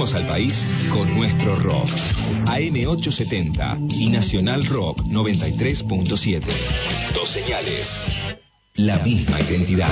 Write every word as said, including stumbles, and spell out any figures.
Conectamos al país con nuestro rock. A M ochocientos setenta y Nacional Rock noventa y tres punto siete. Dos señales. La misma identidad.